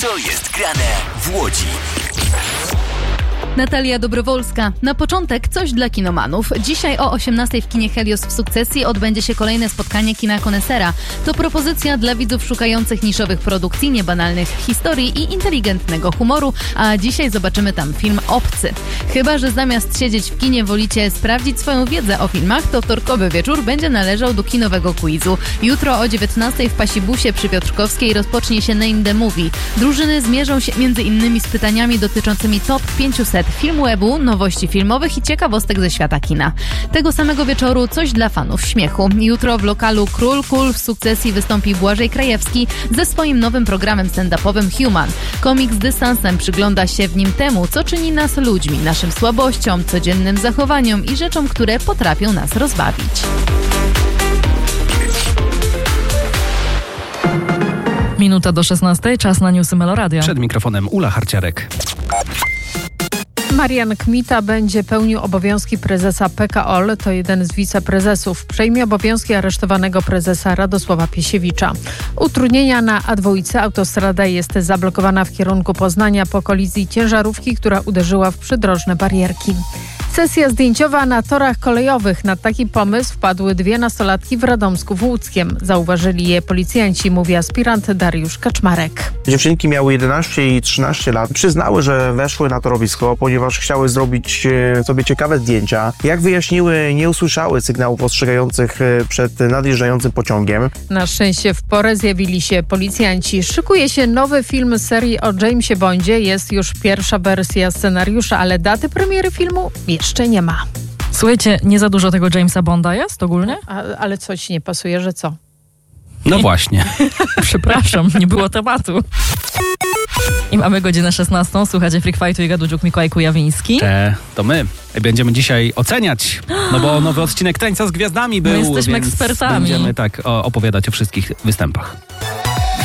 Co jest grane w Łodzi? Natalia Dobrowolska. Na początek coś dla kinomanów. Dzisiaj o 18:00 w kinie Helios w Sukcesji odbędzie się kolejne spotkanie kina konesera. To propozycja dla widzów szukających niszowych produkcji, niebanalnych historii i inteligentnego humoru, a dzisiaj zobaczymy tam film Obcy. Chyba że zamiast siedzieć w kinie wolicie sprawdzić swoją wiedzę o filmach, to wtorkowy wieczór będzie należał do kinowego quizu. Jutro o 19:00 w Pasibusie przy Piotrkowskiej rozpocznie się Name the Movie. Drużyny zmierzą się m.in. z pytaniami dotyczącymi top 500 Filmwebu, nowości filmowych i ciekawostek ze świata kina. Tego samego wieczoru coś dla fanów śmiechu. Jutro w lokalu Król Kul w Sukcesji wystąpi Błażej Krajewski ze swoim nowym programem stand-upowym Human. Komik z dystansem przygląda się w nim temu, co czyni nas ludźmi, naszym słabościom, codziennym zachowaniom i rzeczom, które potrafią nas rozbawić. Minuta do 16:00, czas na newsy Meloradia. Przed mikrofonem Ula Harciarek. Marian Kmita będzie pełnił obowiązki prezesa PKOL, to jeden z wiceprezesów. Przejmie obowiązki aresztowanego prezesa Radosława Piesiewicza. Utrudnienia na A2 autostrada jest zablokowana w kierunku Poznania po kolizji ciężarówki, która uderzyła w przydrożne barierki. Sesja zdjęciowa na torach kolejowych. Na taki pomysł wpadły dwie nastolatki w Radomsku w Łódzkiem. Zauważyli je policjanci, mówi aspirant Dariusz Kaczmarek. Dziewczynki miały 11 i 13 lat. Przyznały, że weszły na torowisko, ponieważ chciały zrobić sobie ciekawe zdjęcia. Jak wyjaśniły, nie usłyszały sygnałów ostrzegających przed nadjeżdżającym pociągiem. Na szczęście w porę zjawili się policjanci. Szykuje się nowy film z serii o Jamesie Bondzie. Jest już pierwsza wersja scenariusza, ale daty premiery filmu jeszcze nie ma. Słuchajcie, nie za dużo tego Jamesa Bonda jest ogólnie? Ale co ci nie pasuje, że co? No właśnie. Przepraszam, nie było tematu. I mamy godzinę 16:00. Słuchajcie Freak Fightu i Gadudziuk Mikołaj Kujawiński. To my. Będziemy dzisiaj oceniać, no bo nowy odcinek Tańca z Gwiazdami był. My jesteśmy więc ekspertami. Będziemy opowiadać o wszystkich występach.